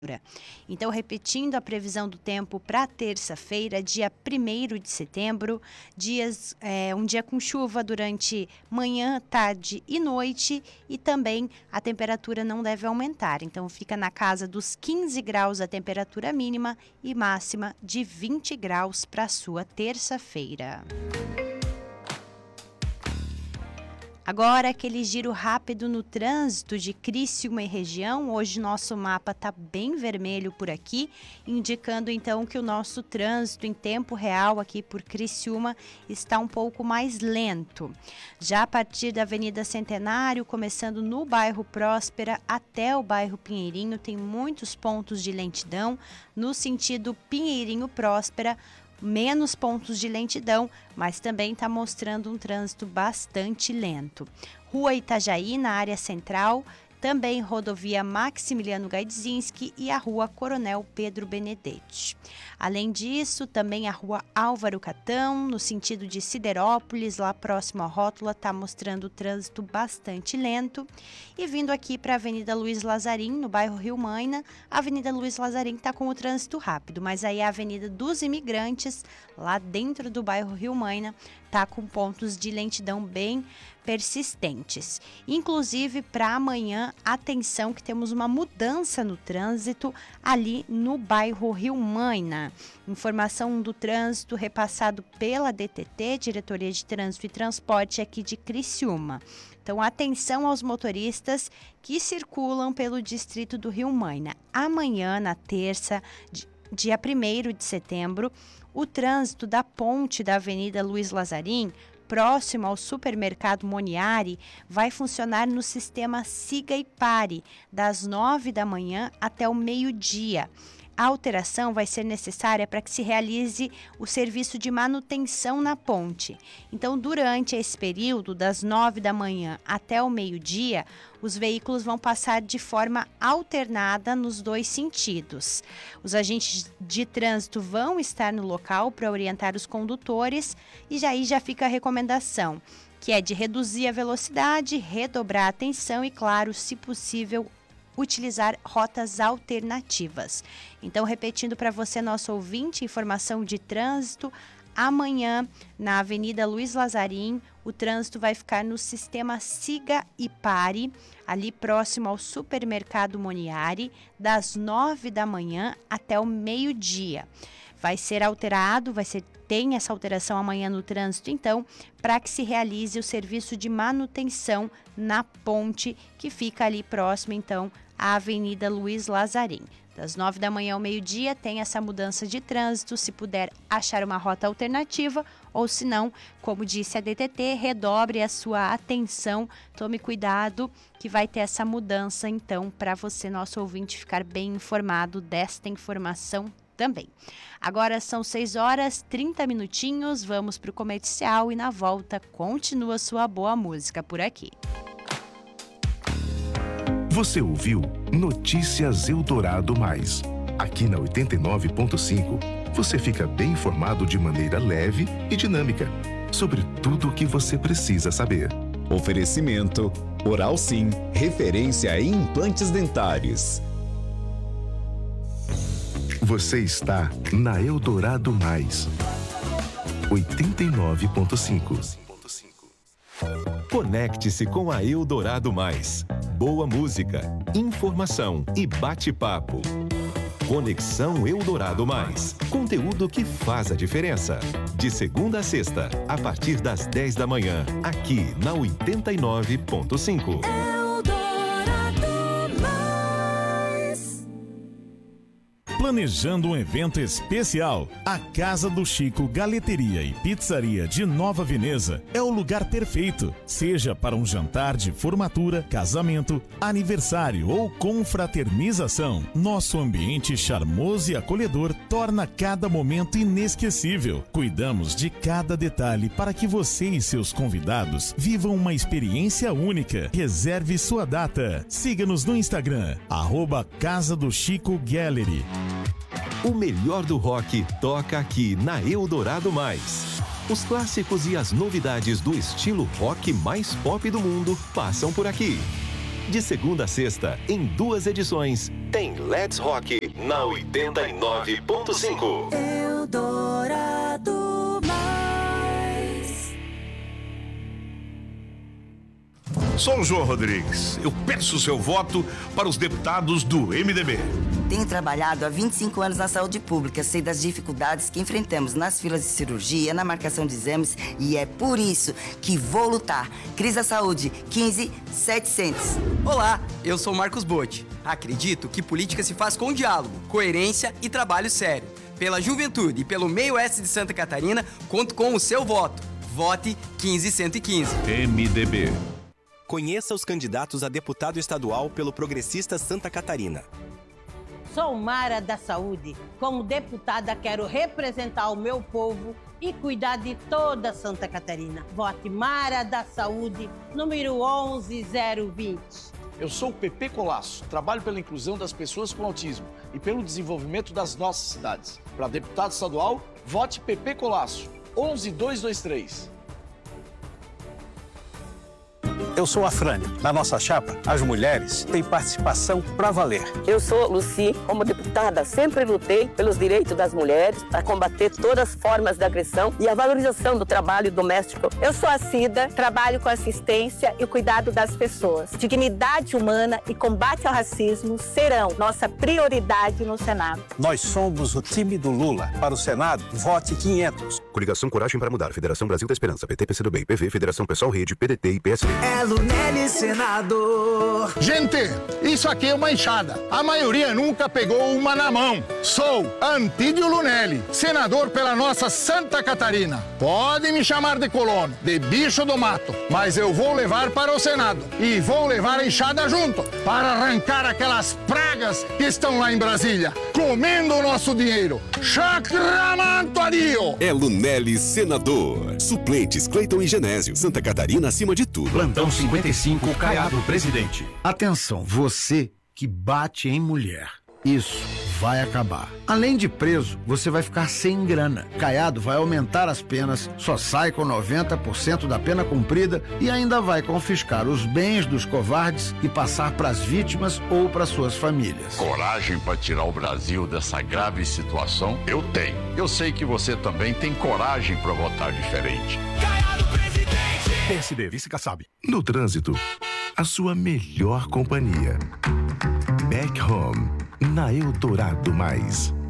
Então, repetindo a previsão do tempo para terça-feira, dia 1º de setembro, um dia com chuva durante manhã, tarde e noite, e também a temperatura não deve aumentar. Então, fica na casa dos 15 graus a temperatura mínima e máxima de 20 graus para a sua terça-feira. Agora, aquele giro rápido no trânsito de Criciúma e região. Hoje nosso mapa está bem vermelho por aqui, indicando então que o nosso trânsito em tempo real aqui por Criciúma está um pouco mais lento. Já a partir da Avenida Centenário, começando no bairro Próspera até o bairro Pinheirinho, tem muitos pontos de lentidão no sentido Pinheirinho-Próspera. Menos pontos de lentidão, mas também está mostrando um trânsito bastante lento. Rua Itajaí, na área central, também rodovia Maximiliano Gaidzinski e a rua Coronel Pedro Benedetti. Além disso, também a rua Álvaro Catão, no sentido de Siderópolis, lá próximo à rótula, está mostrando o trânsito bastante lento. E vindo aqui para a Avenida Luiz Lazarim, no bairro Rio Maina, a Avenida Luiz Lazarim está com o trânsito rápido, mas aí a Avenida dos Imigrantes, lá dentro do bairro Rio Maina, está com pontos de lentidão bem persistentes. Inclusive, para amanhã, atenção que temos uma mudança no trânsito ali no bairro Rio Maina. Informação do trânsito repassado pela DTT, Diretoria de Trânsito e Transporte aqui de Criciúma. Então, atenção aos motoristas que circulam pelo distrito do Rio Maina. Amanhã, na terça, dia 1º de setembro, o trânsito da ponte da Avenida Luiz Lazarim, próximo ao supermercado Moniari, vai funcionar no sistema Siga e Pare, das 9 da manhã até o meio-dia. A alteração vai ser necessária para que se realize o serviço de manutenção na ponte. Então, durante esse período, das 9 da manhã até o meio-dia, os veículos vão passar de forma alternada nos dois sentidos. Os agentes de trânsito vão estar no local para orientar os condutores e aí já fica a recomendação, que é de reduzir a velocidade, redobrar a atenção e, claro, se possível, utilizar rotas alternativas. Então, repetindo para você, nosso ouvinte, informação de trânsito. Amanhã, na Avenida Luiz Lazarim, o trânsito vai ficar no sistema Siga e Pare, ali próximo ao supermercado Moniari, das 9 da manhã até o meio-dia. Vai ser alterado, tem essa alteração amanhã no trânsito, então, para que se realize o serviço de manutenção na ponte que fica ali próximo, então, à Avenida Luiz Lazarim. Das 9 da manhã ao meio-dia tem essa mudança de trânsito, se puder achar uma rota alternativa, ou se não, como disse a DTT, redobre a sua atenção, tome cuidado que vai ter essa mudança, então, para você, nosso ouvinte, ficar bem informado desta informação também. Agora são 6h30, vamos para o comercial e na volta continua sua boa música por aqui. Você ouviu Notícias Eldorado Mais. Aqui na 89.5, você fica bem informado de maneira leve e dinâmica sobre tudo o que você precisa saber. Oferecimento Oral Sim, referência em implantes dentários. Você está na Eldorado Mais. 89.5. Conecte-se com a Eldorado Mais. Boa música, informação e bate-papo. Conexão Eldorado Mais. Conteúdo que faz a diferença. De segunda a sexta, a partir das 10 da manhã, aqui na 89.5. Planejando um evento especial? A Casa do Chico Galeteria e Pizzaria de Nova Veneza é o lugar perfeito, seja para um jantar de formatura, casamento, aniversário ou confraternização. Nosso ambiente charmoso e acolhedor torna cada momento inesquecível. Cuidamos de cada detalhe para que você e seus convidados vivam uma experiência única. Reserve sua data. Siga-nos no Instagram, @Casa do Chico Gallery. O melhor do rock toca aqui na Eldorado Mais. Os clássicos e as novidades do estilo rock mais pop do mundo passam por aqui. De segunda a sexta, em 2 edições, tem Let's Rock na 89.5. Eldorado Mais. Sou o João Rodrigues. Eu peço o seu voto para os deputados do MDB. Tenho trabalhado há 25 anos na saúde pública, sei das dificuldades que enfrentamos nas filas de cirurgia, na marcação de exames e é por isso que vou lutar. Cris da Saúde, 15700. Olá, eu sou Marcos Botti. Acredito que política se faz com diálogo, coerência e trabalho sério. Pela juventude e pelo meio oeste de Santa Catarina, conto com o seu voto. Vote 15115. MDB. Conheça os candidatos a deputado estadual pelo Progressista Santa Catarina. Sou Mara da Saúde. Como deputada, quero representar o meu povo e cuidar de toda Santa Catarina. Vote Mara da Saúde, número 11020. Eu sou o Pepe Colasso. Trabalho pela inclusão das pessoas com autismo e pelo desenvolvimento das nossas cidades. Para deputado estadual, vote Pepe Colasso, 11223. Eu sou a Frane. Na nossa chapa, as mulheres têm participação pra valer. Eu sou Luci. Como deputada, sempre lutei pelos direitos das mulheres, para combater todas as formas de agressão e a valorização do trabalho doméstico. Eu sou a Cida, trabalho com assistência e cuidado das pessoas. Dignidade humana e combate ao racismo serão nossa prioridade no Senado. Nós somos o time do Lula. Para o Senado, vote 500. Coligação Coragem para Mudar. Federação Brasil da Esperança. PT, PCdoB, PV, Federação Pessoal Rede, PDT e PSD. Lunelli, senador. Gente, isso aqui é uma enxada. A maioria nunca pegou uma na mão. Sou Antídio Lunelli, senador pela nossa Santa Catarina. Podem me chamar de colono, de bicho do mato, mas eu vou levar para o Senado. E vou levar a enxada junto, para arrancar aquelas pragas que estão lá em Brasília, comendo o nosso dinheiro. Chacramantuario! É Lunelli, senador. Suplentes Cleiton e Genésio. Santa Catarina acima de tudo. Plantão 55, Caiado, presidente. Atenção, você que bate em mulher. Isso vai acabar. Além de preso, você vai ficar sem grana. Caiado vai aumentar as penas, só sai com 90% da pena cumprida e ainda vai confiscar os bens dos covardes e passar para as vítimas ou para suas famílias. Coragem para tirar o Brasil dessa grave situação? Eu tenho. Eu sei que você também tem coragem para votar diferente. Caiado, presidente! PSD, vice-Kassab. No trânsito, a sua melhor companhia. Back Home, na Eldorado Mais.